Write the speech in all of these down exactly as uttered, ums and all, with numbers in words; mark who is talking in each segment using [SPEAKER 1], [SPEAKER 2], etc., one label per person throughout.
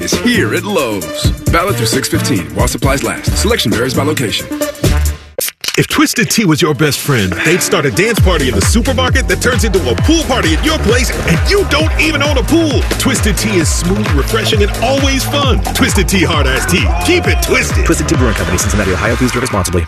[SPEAKER 1] is here at Lowe's. Valid through six fifteen while supplies last. Selection varies by location.
[SPEAKER 2] If Twisted Tea was your best friend, they'd start a dance party in the supermarket that turns into a pool party at your place, and you don't even own a pool. Twisted Tea is smooth, refreshing, and always fun. Twisted Tea Hard Ice Tea. Keep it twisted.
[SPEAKER 3] Twisted Tea Brewing Company, Cincinnati, Ohio. Please drink responsibly.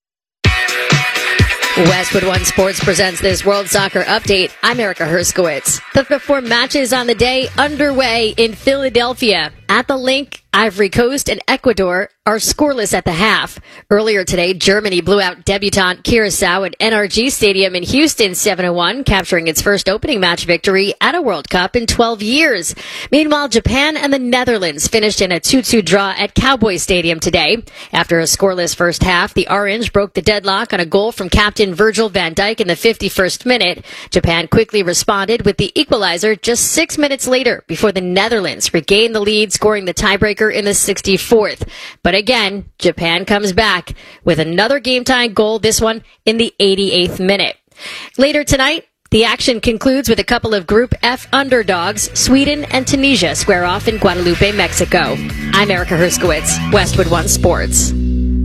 [SPEAKER 4] Westwood One Sports presents this World Soccer Update. I'm Erica Herskowitz. The four matches on the day underway in Philadelphia. At the link, Ivory Coast and Ecuador are scoreless at the half. Earlier today, Germany blew out debutant Curaçao at N R G Stadium in Houston seven to one, capturing its first opening match victory at a World Cup in twelve years. Meanwhile, Japan and the Netherlands finished in a two two draw at Cowboy Stadium today. After a scoreless first half, the Orange broke the deadlock on a goal from captain Virgil van Dijk in the fifty-first minute. Japan quickly responded with the equalizer just six minutes later before the Netherlands regained the lead, scoring the tiebreaker in the sixty-fourth. But again, Japan comes back with another game-tying goal, this one in the eighty-eighth minute. Later tonight, the action concludes with a couple of Group F underdogs. Sweden and Tunisia square off in Guadalupe, Mexico. I'm Erica Herskowitz, Westwood One Sports.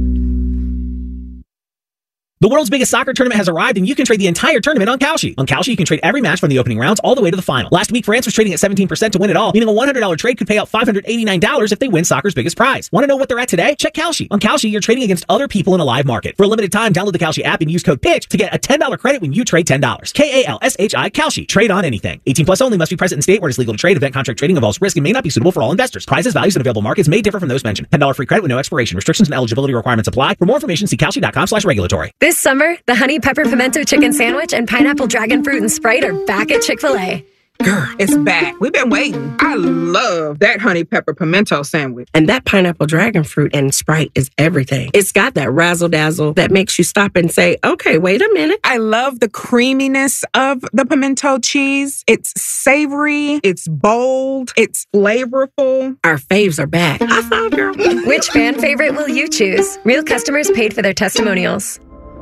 [SPEAKER 5] The world's biggest soccer tournament has arrived, and you can trade the entire tournament on Kalshi. On Kalshi, you can trade every match from the opening rounds all the way to the final. Last week, France was trading at seventeen percent to win it all, meaning a one hundred dollars trade could pay out five hundred eighty-nine dollars if they win soccer's biggest prize. Want to know what they're at today? Check Kalshi. On Kalshi, you're trading against other people in a live market. For a limited time, download the Kalshi app and use code PITCH to get a ten dollars credit when you trade ten dollars. K A L S H I, Kalshi. Trade on anything. eighteen plus only, must be present in state where it is legal to trade. Event contract trading involves risk and may not be suitable for all investors. Prizes, values, and available markets may differ from those mentioned. ten dollars free credit with no expiration. Restrictions and eligibility requirements apply. For more information, see kalshi.com slash regulatory.
[SPEAKER 6] This summer, the Honey Pepper Pimento Chicken Sandwich and Pineapple Dragon Fruit and Sprite are back at Chick-fil-A.
[SPEAKER 7] Girl, it's back. We've been waiting. I love that Honey Pepper Pimento Sandwich.
[SPEAKER 8] And that Pineapple Dragon Fruit and Sprite is everything. It's got that razzle-dazzle that makes you stop and say, okay, wait a minute.
[SPEAKER 7] I love the creaminess of the pimento cheese. It's savory. It's bold. It's flavorful.
[SPEAKER 8] Our faves are back. I found girl.
[SPEAKER 6] Which fan favorite will you choose? Real customers paid for their testimonials.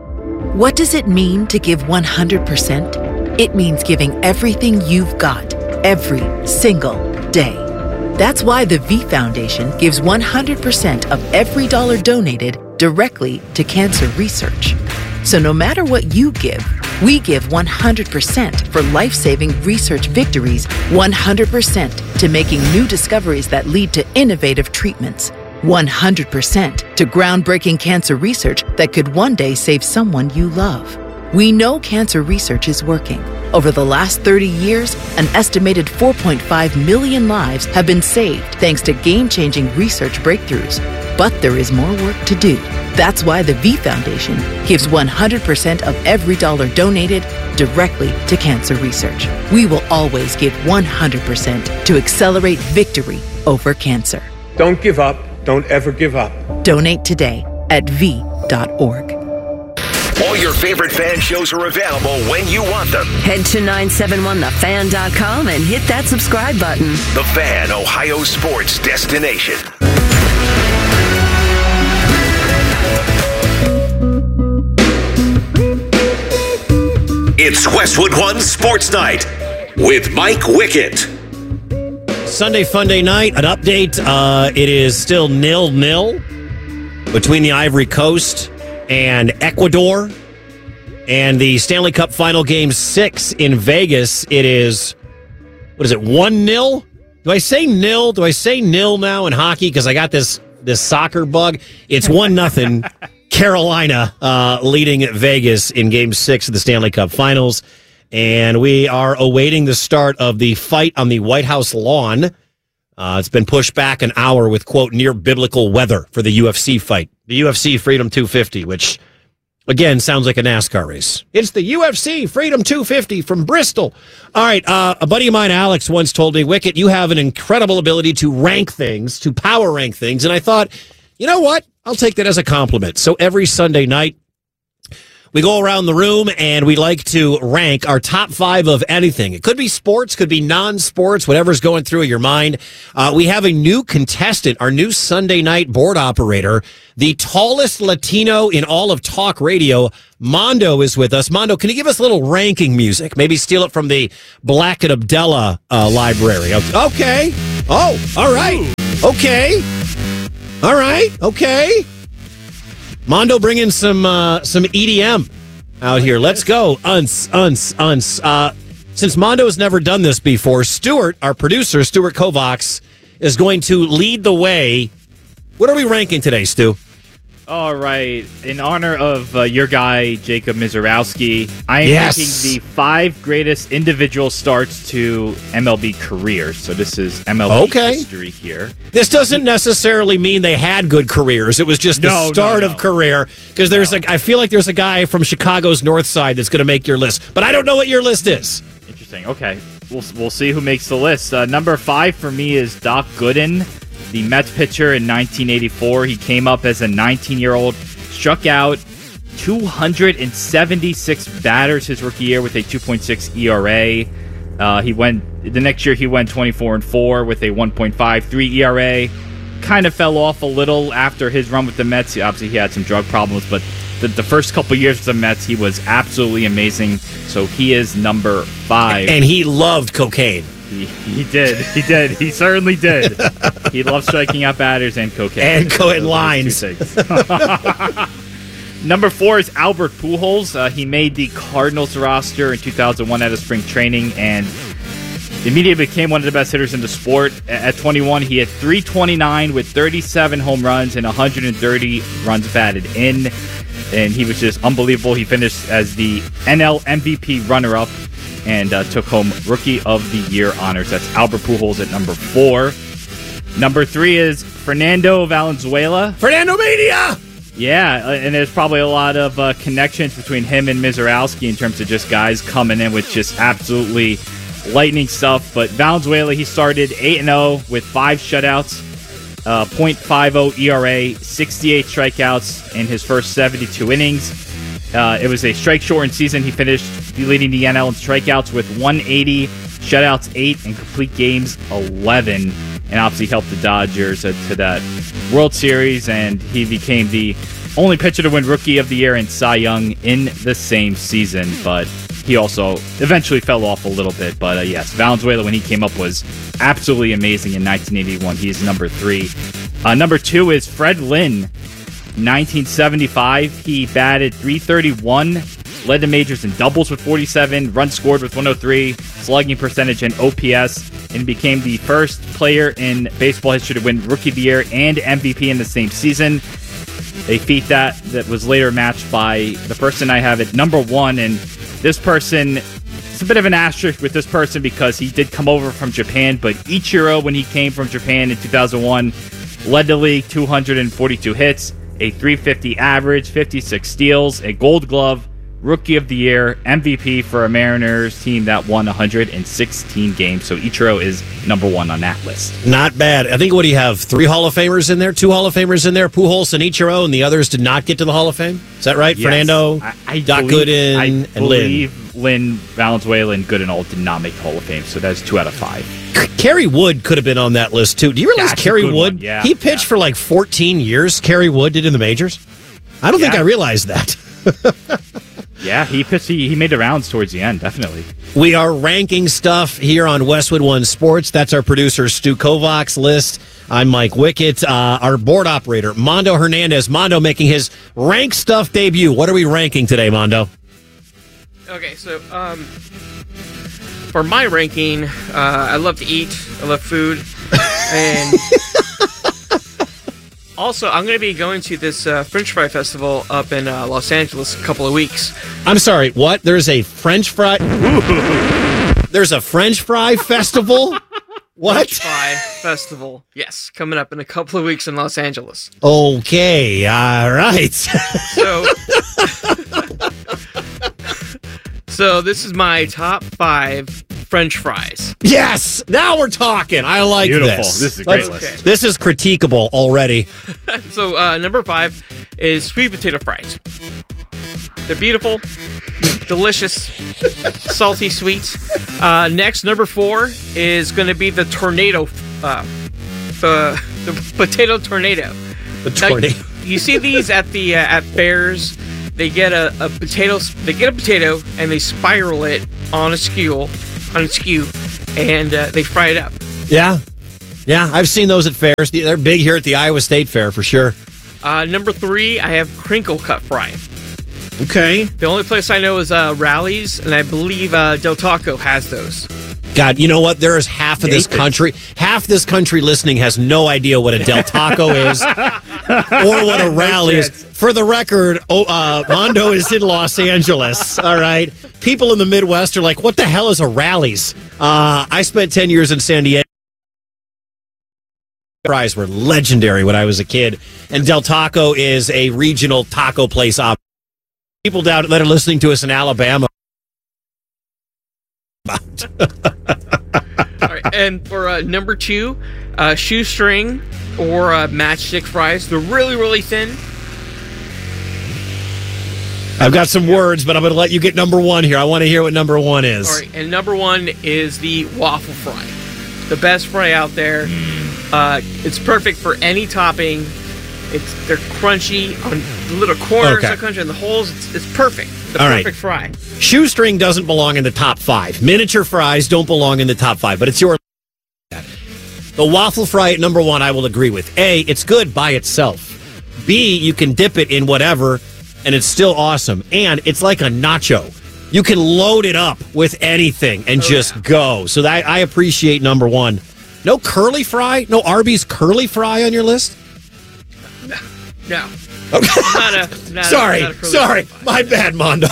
[SPEAKER 9] What does it mean to give one hundred percent? It means giving everything you've got, every single day. That's why the V Foundation gives one hundred percent of every dollar donated directly to cancer research. So no matter what you give, we give one hundred percent for life-saving research victories, one hundred percent to making new discoveries that lead to innovative treatments, one hundred percent to groundbreaking cancer research that could one day save someone you love. We know cancer research is working. Over the last thirty years, an estimated four point five million lives have been saved thanks to game-changing research breakthroughs. But there is more work to do. That's why the V Foundation gives one hundred percent of every dollar donated directly to cancer research. We will always give one hundred percent to accelerate victory over cancer.
[SPEAKER 10] Don't give up. Don't ever give up.
[SPEAKER 9] Donate today at v dot org.
[SPEAKER 11] All your favorite fan shows are available when you want them.
[SPEAKER 12] Head to nine seven one the fan dot com and hit that subscribe button.
[SPEAKER 11] The Fan, Ohio sports destination. It's Westwood One Sports Night with Mike Wickett.
[SPEAKER 13] Sunday Funday night, an update. Uh, it is still nil-nil between the Ivory Coast and Ecuador. And the Stanley Cup Final Game six in Vegas, it is, what is it, one nil? Do I say nil? Do I say nil now in hockey? Because I got this this soccer bug. It's one nothing. Carolina uh, leading Vegas in Game six of the Stanley Cup Finals. And we are awaiting the start of the fight on the White House lawn. Uh, it's been pushed back an hour with, quote, near biblical weather for the U F C fight. The U F C Freedom two fifty, which, again, sounds like a NASCAR race. It's the U F C Freedom two fifty from Bristol. All right, uh, a buddy of mine, Alex, once told me, Wicket, you have an incredible ability to rank things, to power rank things. And I thought, you know what? I'll take that as a compliment. So every Sunday night, we go around the room and we like to rank our top five of anything. It could be sports, could be non-sports, whatever's going through your mind. Uh, we have a new contestant, our new Sunday night board operator, the tallest Latino in all of talk radio. Mondo is with us. Mondo, can you give us a little ranking music? Maybe steal it from the Black and Abdella uh, library. Okay. Oh, all right. Okay. All right. Okay. Mondo bringing some uh, some E D M out here. Let's go. Uns, uns, uns. Uh, since Mondo has never done this before, Stuart, our producer, Stuart Kovacs, is going to lead the way. What are we ranking today, Stu?
[SPEAKER 14] All right. In honor of uh, your guy, Jacob Mizorowski, I am
[SPEAKER 13] Yes.
[SPEAKER 14] ranking the five greatest individual starts to M L B careers. So this is M L B
[SPEAKER 13] Okay.
[SPEAKER 14] history here.
[SPEAKER 13] This doesn't necessarily mean they had good careers. It was just the
[SPEAKER 14] No, no,
[SPEAKER 13] start
[SPEAKER 14] no.
[SPEAKER 13] of career. Because there's a, I feel like there's a guy from Chicago's North Side that's going to make your list, but I don't know what your list is.
[SPEAKER 14] Interesting. Okay. We'll, we'll see who makes the list. Uh, number five for me is Doc Gooden, the Mets pitcher in nineteen eighty-four. He came up as a nineteen-year-old, struck out two hundred seventy-six batters his rookie year with a two point six E R A. Uh, he went the next year he went twenty-four and four with a one point five three E R A. Kind of fell off a little after his run with the Mets. He, obviously, he had some drug problems, but the, the first couple years with the Mets, he was absolutely amazing. So he is number five.
[SPEAKER 13] And he loved cocaine.
[SPEAKER 14] He, he did. He did. He certainly did. He loved striking out batters and cocaine.
[SPEAKER 13] And co- and
[SPEAKER 14] Those
[SPEAKER 13] lines.
[SPEAKER 14] two things. Number four is Albert Pujols. Uh, he made the Cardinals roster in two thousand one out of spring training and immediately became one of the best hitters in the sport. At twenty-one, he had three twenty-nine with thirty-seven home runs and one hundred thirty runs batted in. And he was just unbelievable. He finished as the N L M V P runner-up and uh, took home Rookie of the Year honors. That's Albert Pujols at number four. Number three is Fernando Valenzuela.
[SPEAKER 13] Fernando Mania!
[SPEAKER 14] Yeah, and there's probably a lot of uh, connections between him and Mizorowski in terms of just guys coming in with just absolutely lightning stuff. But Valenzuela, he started eight and oh with five shutouts, uh, point five oh E R A, sixty-eight strikeouts in his first seventy-two innings. Uh, it was a strike-shortened season. He finished leading the N L in strikeouts with one eighty, shutouts eight, and complete games eleven. And obviously helped the Dodgers uh, to that World Series. And he became the only pitcher to win Rookie of the Year and Cy Young in the same season. But he also eventually fell off a little bit. But uh, yes, Valenzuela, when he came up, was absolutely amazing in nineteen eighty-one. He's number three. Uh, number two is Fred Lynn. nineteen seventy-five, he batted three thirty-one, led the majors in doubles with forty-seven, runs scored with one oh three, slugging percentage and O P S, and became the first player in baseball history to win Rookie of the Year and M V P in the same season. A feat that, that was later matched by the person I have at number one, and this person, it's a bit of an asterisk with this person because he did come over from Japan, but Ichiro, when he came from Japan in two thousand one, led the league, two hundred forty-two hits, a three fifty average, fifty-six steals, a Gold Glove, Rookie of the Year, M V P for a Mariners team that won one hundred sixteen games. So Ichiro is number one on that list.
[SPEAKER 13] Not bad. I think, what do you have? Three Hall of Famers in there? Two Hall of Famers in there? Pujols and Ichiro, and the others did not get to the Hall of Fame? Is that right?
[SPEAKER 14] Yes.
[SPEAKER 13] Fernando,
[SPEAKER 14] I, I
[SPEAKER 13] Doc
[SPEAKER 14] believe,
[SPEAKER 13] Gooden,
[SPEAKER 14] I
[SPEAKER 13] and Lynn.
[SPEAKER 14] believe Lynn, Valenzuela, and Gooden all did not make the Hall of Fame. So that's two out of five.
[SPEAKER 13] Kerry Wood could have been on that list, too. Do you realize
[SPEAKER 14] That's a
[SPEAKER 13] Kerry
[SPEAKER 14] good
[SPEAKER 13] Wood?
[SPEAKER 14] one. Yeah,
[SPEAKER 13] he pitched
[SPEAKER 14] yeah.
[SPEAKER 13] for like fourteen years. Kerry Wood did in the majors. I don't think
[SPEAKER 14] Yeah.
[SPEAKER 13] I realized that.
[SPEAKER 14] Yeah, he pitched. He, he made the rounds towards the end, definitely.
[SPEAKER 13] We are ranking stuff here on Westwood One Sports. That's our producer, Stu Kovacs' list. I'm Mike Wickett. Uh, our board operator, Mondo Hernandez. Mondo making his rank stuff debut. What are we ranking today, Mondo?
[SPEAKER 15] Okay, so um, for my ranking, uh, I love to eat. I love food. And also, I'm going to be going to this uh, French Fry Festival up in uh, Los Angeles in a couple of weeks.
[SPEAKER 13] I'm sorry, what? There's a French fry... There's a French fry festival? What?
[SPEAKER 15] French Fry Festival. Yes, coming up in a couple of weeks in Los Angeles.
[SPEAKER 13] Okay, all right.
[SPEAKER 15] So, so this is my top five French fries.
[SPEAKER 13] Yes! Now we're talking. I like
[SPEAKER 14] Beautiful.
[SPEAKER 13] this.
[SPEAKER 14] This is a great
[SPEAKER 13] Let's-
[SPEAKER 14] list.
[SPEAKER 13] This is critiquable already.
[SPEAKER 15] So uh, number five is sweet potato fries. They're beautiful, delicious, salty, sweet. Uh, next, number four is going to be the tornado, uh, the the potato tornado.
[SPEAKER 13] The
[SPEAKER 15] Now,
[SPEAKER 13] tornado.
[SPEAKER 15] you see these at the uh, at fairs. They get a, a potato. They get a potato and they spiral it on a skew, on a skew, and uh, they fry it up.
[SPEAKER 13] Yeah. Yeah, I've seen those at fairs. They're big here at the Iowa State Fair for sure.
[SPEAKER 15] Uh, number three, I have crinkle cut fry.
[SPEAKER 13] Okay.
[SPEAKER 15] The only place I know is uh, Rally's, and I believe uh, Del Taco has those.
[SPEAKER 13] God, you know what? There is half of this country, half this country listening has no idea what a Del Taco is or what a Rally is. For the record, oh, uh, Mondo is in Los Angeles, all right? People in the Midwest are like, what the hell is a Rally's? Uh, I spent ten years in San Diego. Fries were legendary when I was a kid, and Del Taco is a regional taco place. Op- People down that are listening to us in Alabama.
[SPEAKER 15] All right, and for uh, number two, uh, shoestring or uh, matchstick fries. They're really, really thin.
[SPEAKER 13] I've got some words, but I'm going to let you get number one here. I want to hear what number one is.
[SPEAKER 15] All right, and number one is the waffle fry. The best fry out there. Uh, it's perfect for any topping. It's They're crunchy on the little corners,
[SPEAKER 13] Okay.
[SPEAKER 15] they're crunchy on the holes. It's, it's perfect. The
[SPEAKER 13] All right.
[SPEAKER 15] perfect fry.
[SPEAKER 13] Shoestring doesn't belong in the top five. Miniature fries don't belong in the top five, but it's your... The waffle fry at number one, I will agree with. A, it's good by itself. B, you can dip it in whatever, and it's still awesome. And it's like a nacho. You can load it up with anything and
[SPEAKER 15] Oh,
[SPEAKER 13] just go. So that, I appreciate number one. No curly fry? No Arby's curly fry on your list?
[SPEAKER 15] No.
[SPEAKER 13] Okay.
[SPEAKER 15] Not a, not
[SPEAKER 13] sorry,
[SPEAKER 15] a, not a curly
[SPEAKER 13] sorry.
[SPEAKER 15] fry.
[SPEAKER 13] My bad, Mondo.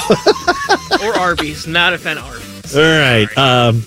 [SPEAKER 15] Or Arby's. Not a fan of Arby's.
[SPEAKER 13] All right. Um,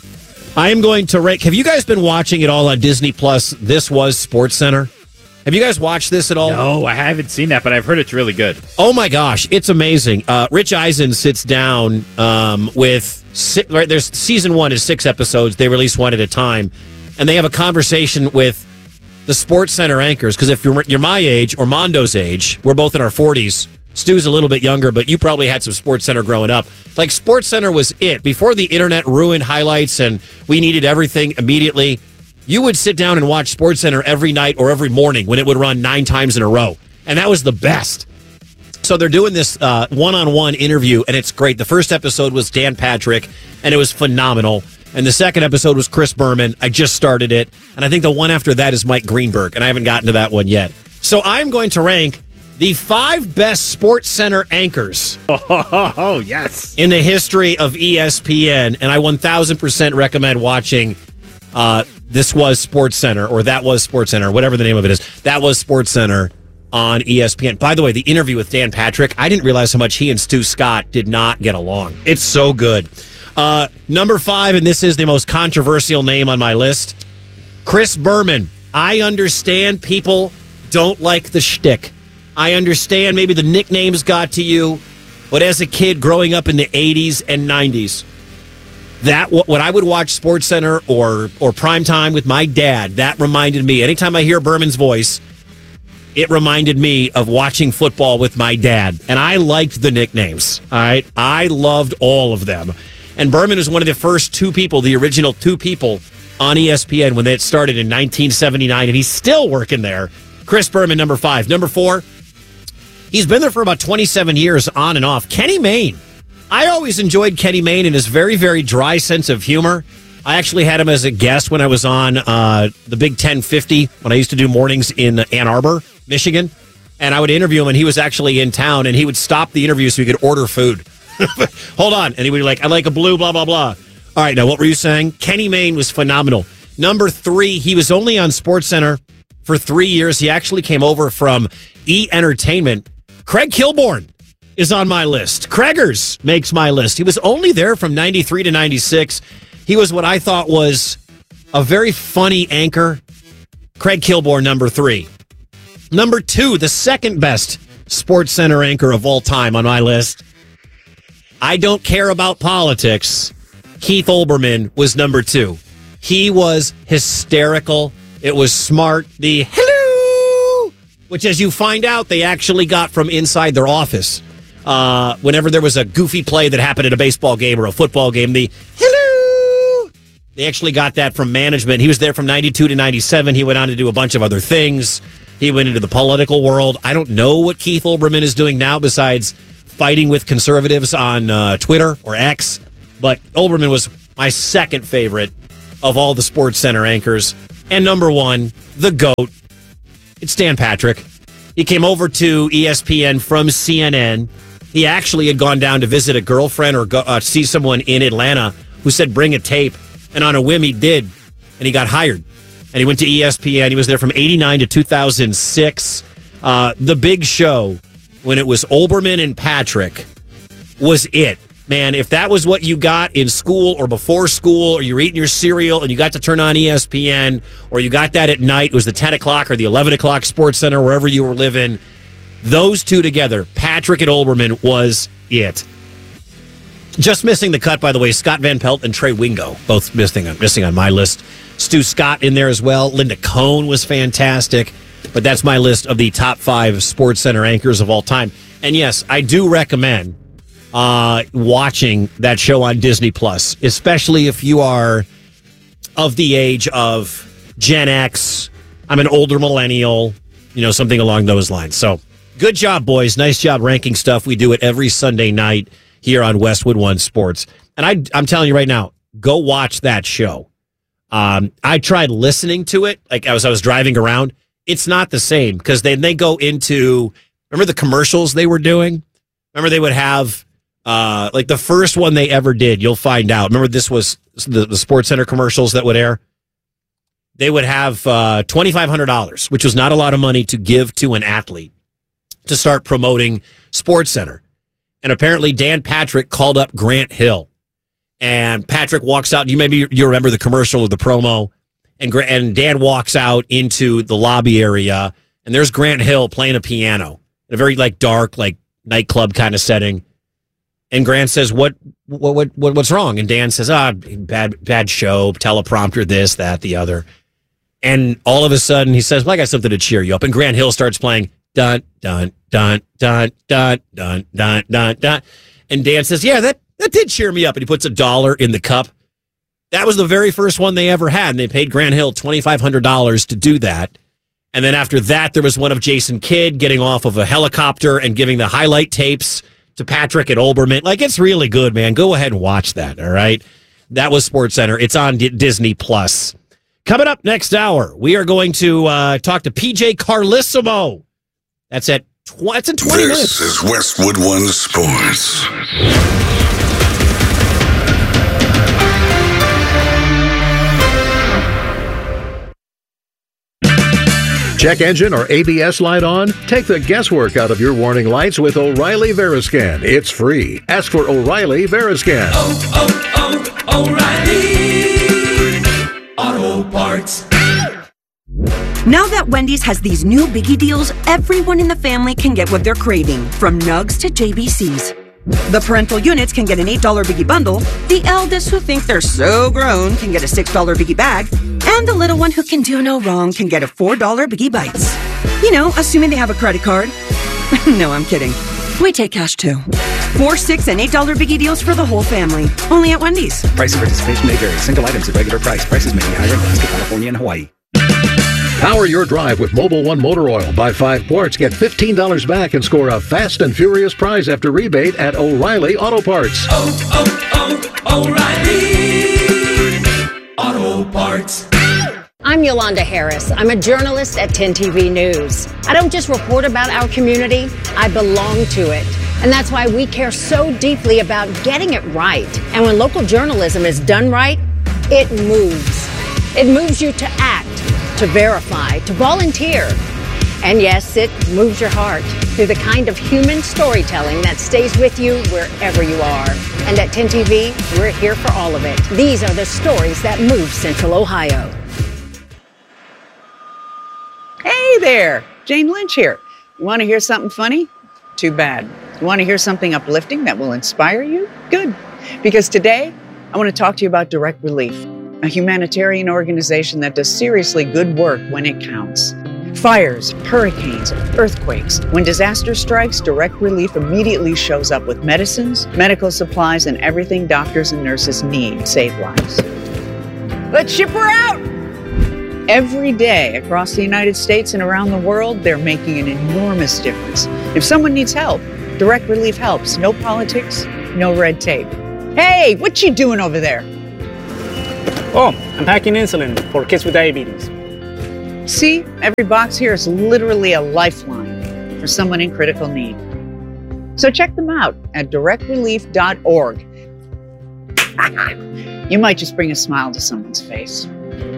[SPEAKER 13] I am going to rank. Have you guys been watching it all on Disney Plus? This Was Sports Center. Have you guys watched this at all?
[SPEAKER 14] No, I haven't seen that, but I've heard it's really good.
[SPEAKER 13] Oh my gosh, it's amazing. Uh, Rich Eisen sits down um, with si- right. There's season one is six episodes. They release one at a time, and they have a conversation with the Sports Center anchors. Because if you're you're my age or Mondo's age, we're both in our forties. Stu's a little bit younger, but you probably had some Sports Center growing up. Like, Sports Center was it. Before the internet ruined highlights and we needed everything immediately, you would sit down and watch Sports Center every night or every morning when it would run nine times in a row. And that was the best. So they're doing this uh, one-on-one interview, and it's great. The first episode was Dan Patrick, and it was phenomenal. And the second episode was Chris Berman. I just started it. And I think the one after that is Mike Greenberg, and I haven't gotten to that one yet. So I'm going to rank the five best Sports Center anchors
[SPEAKER 14] Oh, yes.
[SPEAKER 13] in the history of E S P N, and I one thousand percent recommend watching uh, This Was Sports Center, or That Was Sports Center, whatever the name of it is. That Was Sports Center on E S P N. By the way, the interview with Dan Patrick, I didn't realize how much he and Stu Scott did not get along. It's so good. Uh, number five, and this is the most controversial name on my list, Chris Berman. I understand people don't like the shtick. I understand maybe the nicknames got to you, but as a kid growing up in the eighties and nineties, that when I would watch Sports Center or or Primetime with my dad, that reminded me. Anytime I hear Berman's voice, it reminded me of watching football with my dad, and I liked the nicknames. All right, I loved all of them, and Berman was one of the first two people, the original two people on E S P N when it started in nineteen seventy-nine, and he's still working there. Chris Berman, number five. Number four. He's been there for about twenty-seven years on and off. Kenny Mayne. I always enjoyed Kenny Mayne and his very, very dry sense of humor. I actually had him as a guest when I was on uh, the Big ten fifty, when I used to do mornings in Ann Arbor, Michigan. And I would interview him, and he was actually in town, and he would stop the interview so he could order food. Hold on. And he would be like, I'd like a blue, blah, blah, blah. All right, now what were you saying? Kenny Mayne was phenomenal. Number three, he was only on Sports Center for three years. He actually came over from E! Entertainment. Craig Kilborn is on my list. Craigers makes my list. He was only there from ninety-three to ninety-six. He was what I thought was a very funny anchor. Craig Kilborn, number three. Number two, the second best Sports Center anchor of all time on my list. I don't care about politics. Keith Olbermann was number two. He was hysterical. It was smart. The hello, which, as you find out, they actually got from inside their office. Uh, whenever there was a goofy play that happened at a baseball game or a football game, the hello, they actually got that from management. He was there from ninety-two to ninety-seven. He went on to do a bunch of other things. He went into the political world. I don't know what Keith Olbermann is doing now besides fighting with conservatives on uh, Twitter or X. But Olbermann was my second favorite of all the Sports Center anchors. And number one, the GOAT. It's Dan Patrick. He came over to E S P N from C N N. He actually had gone down to visit a girlfriend or go, uh, see someone in Atlanta who said, bring a tape. And on a whim, he did. And he got hired. And he went to E S P N. He was there from eighty-nine to two thousand six. Uh, the big show, when it was Olbermann and Patrick, was it. Man, if that was what you got in school or before school, or you were eating your cereal and you got to turn on E S P N, or you got that at night, it was the ten o'clock or the eleven o'clock Sports Center, wherever you were living, those two together, Patrick and Olbermann, was it. Just missing the cut, by the way, Scott Van Pelt and Trey Wingo, both missing on, missing on my list. Stu Scott in there as well. Linda Cohn was fantastic. But that's my list of the top five Sports Center anchors of all time. And yes, I do recommend uh, watching that show on Disney Plus, especially if you are of the age of Gen X. I'm an older millennial, you know, something along those lines. So good job, boys. Nice job ranking stuff. We do it every Sunday night here on Westwood One Sports. And I, I'm telling you right now, go watch that show. Um, I tried listening to it, like as I was driving around. It's not the same because then they go into, remember the commercials they were doing? Remember they would have, uh, like the first one they ever did, you'll find out. Remember this was the, the Sports Center commercials that would air? They would have uh, twenty-five hundred dollars, which was not a lot of money to give to an athlete to start promoting Sports Center. And apparently Dan Patrick called up Grant Hill. And Patrick walks out. You maybe you remember the commercial or the promo. And and Dan walks out into the lobby area, and there's Grant Hill playing a piano in a very like dark, like nightclub kind of setting. And Grant says, "What, what, what, what what's wrong?" And Dan says, "Ah, bad, bad show, teleprompter, this, that, the other." And all of a sudden, he says, "Well, I got something to cheer you up." And Grant Hill starts playing dun dun dun dun dun dun dun dun dun. And Dan says, "Yeah, that that did cheer me up." And he puts a dollar in the cup. That was the very first one they ever had, and they paid Grant Hill twenty-five hundred dollars to do that. And then after that, there was one of Jason Kidd getting off of a helicopter and giving the highlight tapes to Patrick and Olbermann. Like, it's really good, man. Go ahead and watch that, all right? That was Sports Center. It's on D- Disney Plus. Coming up next hour, we are going to uh, talk to P J Carlissimo. That's at tw- that's in twenty
[SPEAKER 16] this
[SPEAKER 13] minutes.
[SPEAKER 16] This is Westwood One Sports.
[SPEAKER 17] Check engine or A B S light on? Take the guesswork out of your warning lights with O'Reilly Veriscan. It's free. Ask for O'Reilly Veriscan.
[SPEAKER 18] Oh, oh, oh, O'Reilly Auto Parts.
[SPEAKER 19] Now that Wendy's has these new biggie deals, everyone in the family can get what they're craving, from nugs to J B Cs. The parental units can get an eight dollar biggie bundle, the eldest who think they're so grown can get a six dollar biggie bag, and the little one who can do no wrong can get a four dollar biggie bites. You know, assuming they have a credit card. No, I'm kidding. We take cash too. Four, six, and eight dollar biggie deals for the whole family. Only at Wendy's.
[SPEAKER 3] Price and participation may vary. Single items at regular price. Prices may be higher in Alaska, California, and Hawaii.
[SPEAKER 17] Power your drive with Mobil One Motor Oil. Buy five quarts, get fifteen dollars back, and score a fast and furious prize after rebate at O'Reilly Auto Parts.
[SPEAKER 18] Oh, oh, oh, O'Reilly Auto Parts.
[SPEAKER 20] I'm Yolanda Harris. I'm a journalist at ten T V News. I don't just report about our community, I belong to it. And that's why we care so deeply about getting it right. And when local journalism is done right, it moves. It moves you to act, to verify, to volunteer. And yes, it moves your heart through the kind of human storytelling that stays with you wherever you are. And at ten T V, we're here for all of it. These are the stories that move Central Ohio.
[SPEAKER 21] Hey there, Jane Lynch here. You want to hear something funny? Too bad. You want to hear something uplifting that will inspire you? Good. Because today, I want to talk to you about Direct Relief, a humanitarian organization that does seriously good work when it counts. Fires, hurricanes, earthquakes. When disaster strikes, Direct Relief immediately shows up with medicines, medical supplies, and everything doctors and nurses need to save lives. Let's ship her out! Every day across the United States and around the world, they're making an enormous difference. If someone needs help, Direct Relief helps. No politics, no red tape. Hey, what you doing over there?
[SPEAKER 22] Oh, I'm packing insulin for kids with diabetes.
[SPEAKER 21] See, every box here is literally a lifeline for someone in critical need. So check them out at direct relief dot org. You might just bring a smile to someone's face.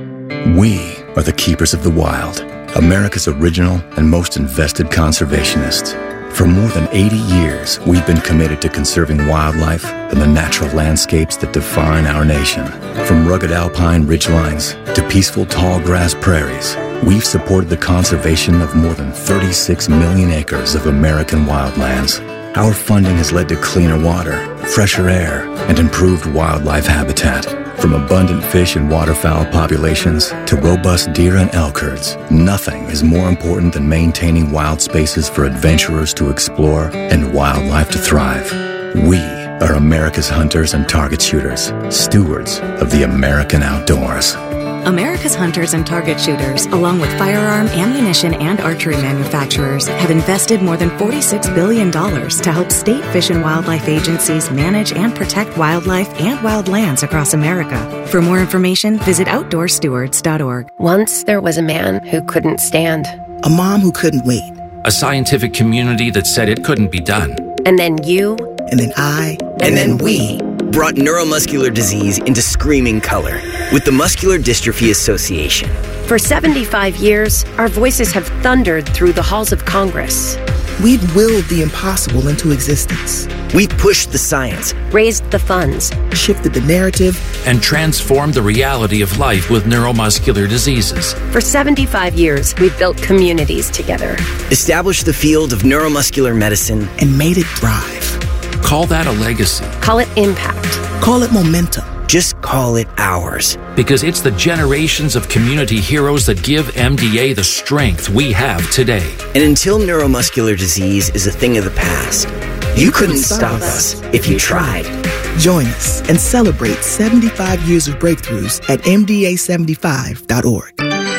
[SPEAKER 1] We are the keepers of the wild, America's original and most invested conservationists. For more than eighty years, we've been committed to conserving wildlife and the natural landscapes that define our nation. From rugged alpine ridgelines to peaceful tall grass prairies, we've supported the conservation of more than thirty-six million acres of American wildlands. Our funding has led to cleaner water, fresher air, and improved wildlife habitat. From abundant fish and waterfowl populations to robust deer and elk herds, nothing is more important than maintaining wild spaces for adventurers to explore and wildlife to thrive. We are America's hunters and target shooters, stewards of the American outdoors.
[SPEAKER 22] America's hunters and target shooters, along with firearm, ammunition, and archery manufacturers, have invested more than forty-six billion dollars to help state fish and wildlife agencies manage and protect wildlife and wildlands across America. For more information, visit outdoor stewards dot org.
[SPEAKER 23] Once there was a man who couldn't stand.
[SPEAKER 24] A mom who couldn't wait.
[SPEAKER 25] A scientific community that said it couldn't be done.
[SPEAKER 23] And then you.
[SPEAKER 24] And then I.
[SPEAKER 26] And, and then, then we. brought neuromuscular disease into screaming color with the Muscular Dystrophy Association.
[SPEAKER 23] For seventy-five years, our voices have thundered through the halls of Congress.
[SPEAKER 24] We've willed the impossible into existence.
[SPEAKER 26] We've pushed the science,
[SPEAKER 23] raised the funds,
[SPEAKER 24] shifted the narrative,
[SPEAKER 25] and transformed the reality of life with neuromuscular diseases.
[SPEAKER 23] For seventy-five years, we've built communities together,
[SPEAKER 26] established the field of neuromuscular medicine,
[SPEAKER 24] and made it thrive.
[SPEAKER 25] Call that a legacy.
[SPEAKER 23] Call it impact.
[SPEAKER 24] Call it momentum.
[SPEAKER 26] Just call it ours.
[SPEAKER 25] Because it's the generations of community heroes that give M D A the strength we have today.
[SPEAKER 26] And until neuromuscular disease is a thing of the past, you, you couldn't, couldn't stop us if you tried.
[SPEAKER 24] Join us and celebrate seventy-five years of breakthroughs at M D A seventy-five dot org.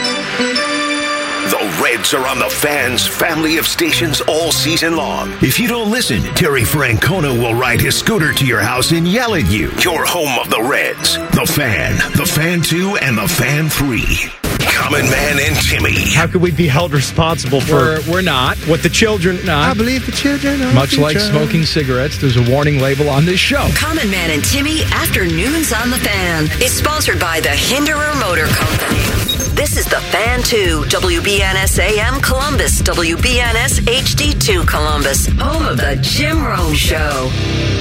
[SPEAKER 11] The Reds are on the Fan's family of stations all season long.
[SPEAKER 2] If you don't listen, Terry Francona will ride his scooter to your house and yell at you.
[SPEAKER 11] Your home of the Reds.
[SPEAKER 2] The Fan, The Fan two, and The Fan three.
[SPEAKER 11] Common Man and Timmy.
[SPEAKER 27] How could we be held responsible for
[SPEAKER 28] we're, we're not
[SPEAKER 27] what the children not?
[SPEAKER 28] I believe the children are
[SPEAKER 27] much
[SPEAKER 28] the
[SPEAKER 27] like
[SPEAKER 28] future.
[SPEAKER 27] Smoking cigarettes, there's a warning label on this show.
[SPEAKER 12] Common Man and Timmy Afternoons on the Fan is sponsored by the Hinderer Motor Company. This is the Fan two, W B N S A M Columbus, W B N S H D two Columbus, home of the Jim Rome Show.